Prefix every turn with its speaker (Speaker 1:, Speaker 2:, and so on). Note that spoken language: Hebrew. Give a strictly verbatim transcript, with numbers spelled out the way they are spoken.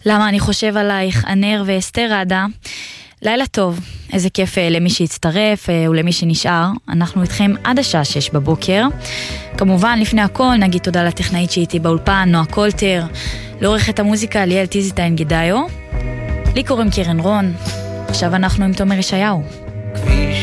Speaker 1: למה אני חושב עלייך, ענר ואסתר עדה. לילה טוב, איזה כיף למי שהצטרף ולמי שנשאר. אנחנו איתכם עד השעה שש בבוקר. כמובן, לפני הכל נגיד תודה לטכנאית שהייתי באולפן, נועה קולטר, לעורכת המוזיקה ליאל טיזיטיין גדאיו. לי קוראים קרן רון. עכשיו אנחנו עם תומר ישעיהו.